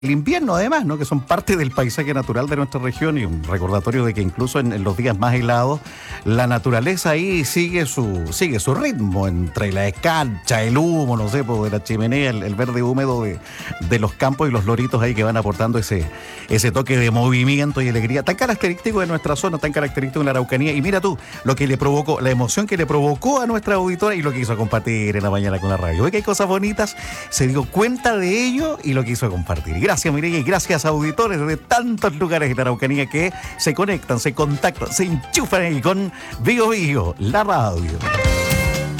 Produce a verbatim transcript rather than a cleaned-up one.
el invierno además, ¿no? Que son parte del paisaje natural de nuestra región y un recordatorio de que incluso en, en los días más helados la naturaleza ahí sigue su sigue su ritmo entre la escarcha, el humo, no sé, pues, de la chimenea, el, el verde húmedo de, de los campos y los loritos ahí que van aportando ese, ese toque de movimiento y alegría tan característico de nuestra zona, tan característico en la Araucanía. Y mira tú, lo que le provocó, la emoción que le provocó a nuestra auditora y lo que hizo compartir en la mañana con la radio. Ve que hay cosas bonitas, se dio cuenta de ello y lo quiso compartir. Gracias, Mireya, y gracias, auditores de tantos lugares en la Araucanía que se conectan, se contactan, se enchufan ahí con Bio Bio, la radio.